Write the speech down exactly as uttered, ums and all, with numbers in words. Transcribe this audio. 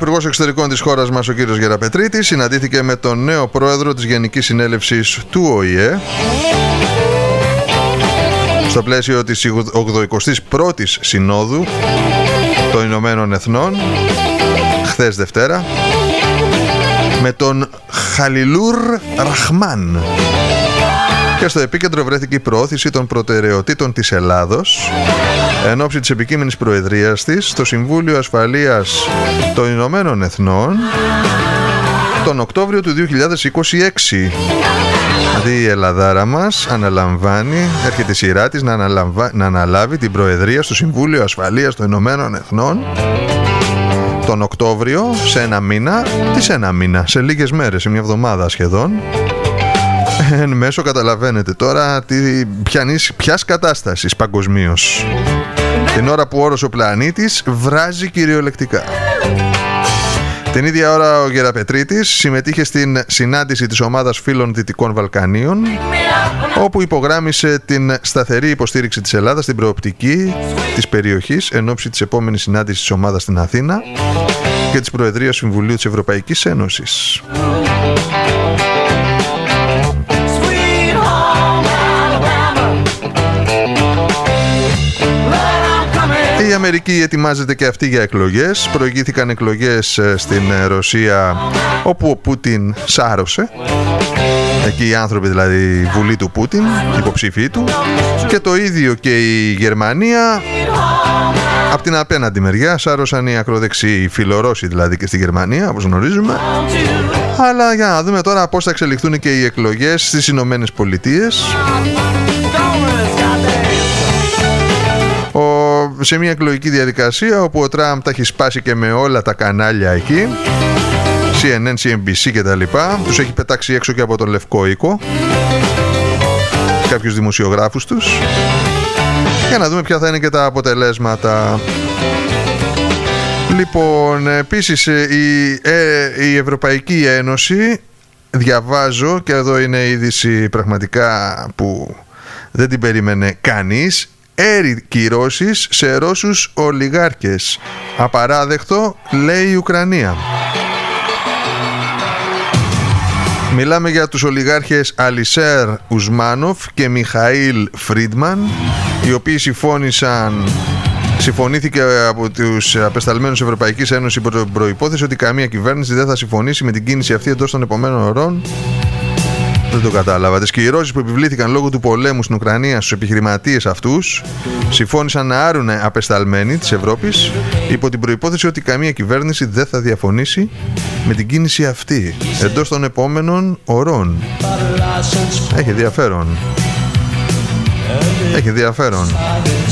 Υπουργός Εξωτερικών της χώρας μας, ο κύριος Γεραπετρίτης, συναντήθηκε με τον νέο πρόεδρο της Γενικής Συνέλευσης του Ο Η Ε στο πλαίσιο της ογδοηκοστής πρώτης Συνόδου των Ηνωμένων Εθνών, χθες Δευτέρα, με τον Χαλιλούρ Ραχμάν. Και στο επίκεντρο βρέθηκε η προώθηση των προτεραιοτήτων της Ελλάδος εν ώψη της επικείμενης προεδρίας της στο Συμβούλιο Ασφαλείας των Ηνωμένων Εθνών τον Οκτώβριο του δύο χιλιάδες είκοσι έξι. Δηλαδή η Ελλαδάρα μας αναλαμβάνει, έρχεται η σειρά της να, αναλαμβα... να αναλάβει την προεδρία στο Συμβούλιο Ασφαλείας των Ηνωμένων Εθνών τον Οκτώβριο, σε ένα μήνα, τι σε ένα μήνα, σε λίγες μέρες, σε μια εβδομάδα σχεδόν. Εν μέσω καταλαβαίνετε τώρα τι, ποιανής, ποιας κατάστασης παγκοσμίως, την ώρα που όρος ο πλανήτης βράζει κυριολεκτικά. Την ίδια ώρα ο Γεραπετρίτης συμμετείχε στην συνάντηση της ομάδας φίλων Δυτικών Βαλκανίων, όπου υπογράμμισε την σταθερή υποστήριξη της Ελλάδας στην προοπτική της περιοχής εν ώψη της επόμενης συνάντησης της ομάδας στην Αθήνα και της Προεδρίας Συμβουλίου της Ευρωπαϊκής Ένωσης. Η Αμερική ετοιμάζεται και αυτή για εκλογές. Προηγήθηκαν εκλογές στην Ρωσία, όπου ο Πούτιν σάρωσε. Εκεί οι άνθρωποι, δηλαδή η βουλή του Πούτιν, οι υποψήφοι του. Και το ίδιο και η Γερμανία. Από την απέναντι μεριά σάρωσαν οι ακροδεξιοί, οι φιλορώσοι δηλαδή, και στη Γερμανία, όπως γνωρίζουμε. Αλλά για να δούμε τώρα πώς θα εξελιχθούν και οι εκλογές στις Ηνωμένες Πολιτείες. Σε μια εκλογική διαδικασία όπου ο Τραμπ τα έχει σπάσει και με όλα τα κανάλια εκεί, Σι Εν Εν, Σι Εν Μπι Σι και τα λοιπά, τους έχει πετάξει έξω και από τον Λευκό Οίκο, κάποιους δημοσιογράφους τους, για να δούμε ποια θα είναι και τα αποτελέσματα. Λοιπόν, επίσης η, ε, η Ευρωπαϊκή Ένωση, διαβάζω, και εδώ είναι είδηση πραγματικά που δεν την περίμενε κανείς, έρει κυρώσεις σε Ρώσους ολιγάρχες. Απαράδεκτο, λέει η Ουκρανία. Μιλάμε για τους ολιγάρχες Αλισέρ Ουσμάνοφ και Μιχαήλ Φρίντμαν, οι οποίοι συμφώνησαν, συμφωνήθηκε από τους απεσταλμένους Ευρωπαϊκής Ένωσης υπό την προϋπόθεση ότι καμία κυβέρνηση δεν θα συμφωνήσει με την κίνηση αυτή εντός των επομένων ωρών. Δεν το κατάλαβα. Τις κυρώσεις που επιβλήθηκαν λόγω του πολέμου στην Ουκρανία στους επιχειρηματίες αυτούς συμφώνησαν να άρουν απεσταλμένοι της Ευρώπης υπό την προϋπόθεση ότι καμία κυβέρνηση δεν θα διαφωνήσει με την κίνηση αυτή εντός των επόμενων ωρών. Έχει ενδιαφέρον. Έχει ενδιαφέρον.